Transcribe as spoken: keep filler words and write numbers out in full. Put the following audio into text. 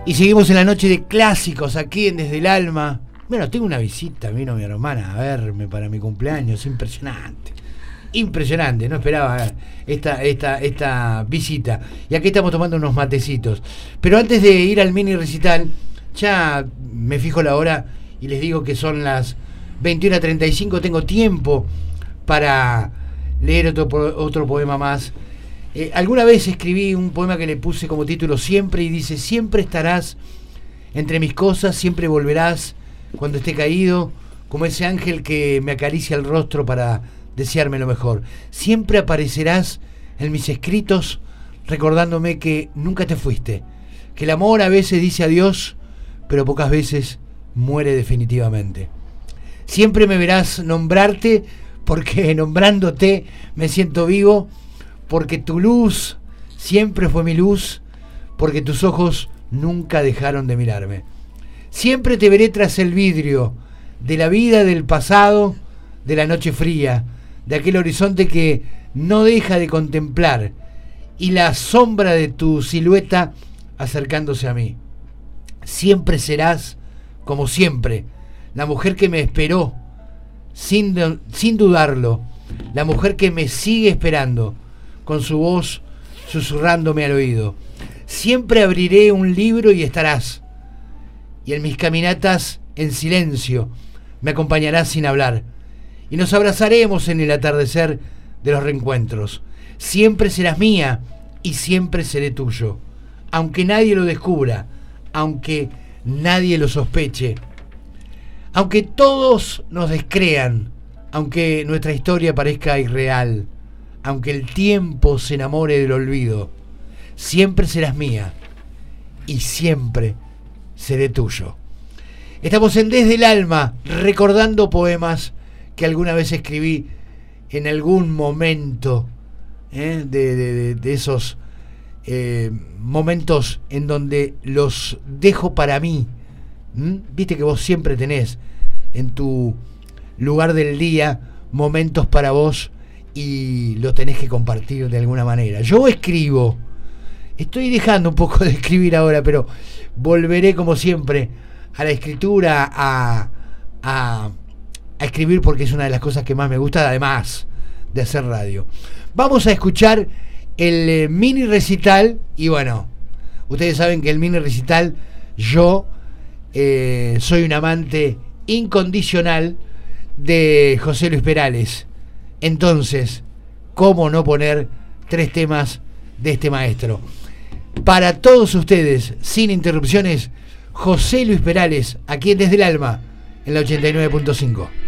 Y seguimos en la noche de clásicos aquí en Desde el Alma. Bueno, tengo una visita, vino mi hermana a verme para mi cumpleaños, impresionante. Impresionante, no esperaba esta, esta, esta visita. Y aquí estamos tomando unos matecitos. Pero antes de ir al mini recital, ya me fijo la hora y les digo que son las veintiuna treinta y cinco. Tengo tiempo para leer otro, otro poema más. Eh, alguna vez escribí un poema que le puse como título Siempre, y dice: siempre estarás entre mis cosas, siempre volverás cuando esté caído, como ese ángel que me acaricia el rostro para desearme lo mejor. Siempre aparecerás en mis escritos recordándome que nunca te fuiste, que el amor a veces dice adiós, pero pocas veces muere definitivamente. Siempre me verás nombrarte, porque nombrándote me siento vivo, porque tu luz siempre fue mi luz, porque tus ojos nunca dejaron de mirarme. Siempre te veré tras el vidrio de la vida, del pasado, de la noche fría, de aquel horizonte que no deja de contemplar, y la sombra de tu silueta acercándose a mí. Siempre serás, como siempre, la mujer que me esperó, sin, sin dudarlo, la mujer que me sigue esperando, con su voz susurrándome al oído. Siempre abriré un libro y estarás, y en mis caminatas en silencio me acompañarás sin hablar, y nos abrazaremos en el atardecer de los reencuentros. Siempre serás mía y siempre seré tuyo, aunque nadie lo descubra, aunque nadie lo sospeche, aunque todos nos descrean, aunque nuestra historia parezca irreal, aunque el tiempo se enamore del olvido. Siempre serás mía y siempre seré tuyo. Estamos en Desde el Alma, recordando poemas que alguna vez escribí en algún momento, ¿eh? de, de, de esos eh, momentos en donde los dejo para mí. ¿Mm? Viste que vos siempre tenés en tu lugar del día momentos para vos y los tenés que compartir de alguna manera. Yo escribo, estoy dejando un poco de escribir ahora, pero volveré como siempre a la escritura, a, a, a escribir, porque es una de las cosas que más me gusta, además de hacer radio. Vamos a escuchar el eh, mini recital. Y bueno, ustedes saben que el mini recital, yo eh, soy un amante incondicional de José Luis Perales. Entonces, ¿cómo no poner tres temas de este maestro? Para todos ustedes, sin interrupciones, José Luis Perales, aquí en Desde el Alma, en la ochenta y nueve punto cinco.